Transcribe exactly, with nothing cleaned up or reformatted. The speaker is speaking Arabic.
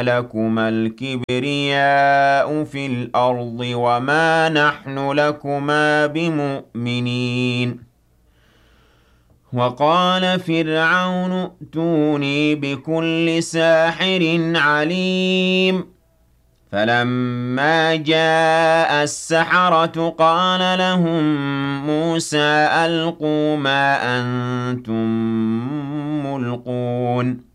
لكما الكبرياء في الأرض وما نحن لكما بمؤمنين وقال فرعون ائتوني بكل ساحر عليم فلما جاء السحرة قال لهم موسى ألقوا ما أنتم ملقون